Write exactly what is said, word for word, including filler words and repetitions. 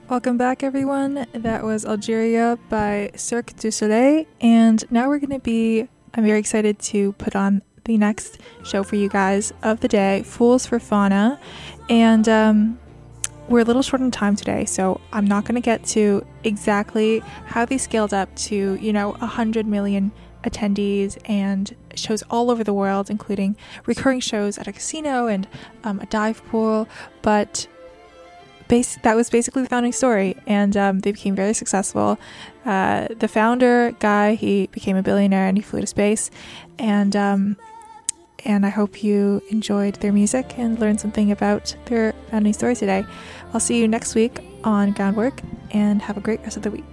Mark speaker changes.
Speaker 1: Welcome back, everyone. That was Algeria by Cirque du Soleil, and now we're going to be, I'm very excited to put on the next show for you guys of the day, Fools for Fauna, and um, we're a little short on time today, so I'm not going to get to exactly how they scaled up to, you know, one hundred million attendees and shows all over the world, including recurring shows at a casino and um, a dive pool, but Bas- that was basically the founding story, and um, they became very successful. Uh, the founder guy, he became a billionaire and he flew to space, and um, and I hope you enjoyed their music and learned something about their founding story today. I'll see you next week on Groundwork, and have a great rest of the week.